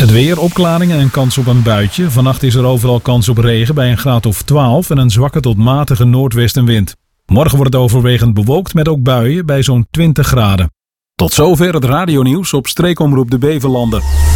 Het weer, opklaringen en kans op een buitje. Vannacht is er overal kans op regen bij een graad of 12 en een zwakke tot matige noordwestenwind. Morgen wordt het overwegend bewolkt met ook buien bij zo'n 20 graden. Tot zover het radionieuws op Streekomroep de Beverlanden.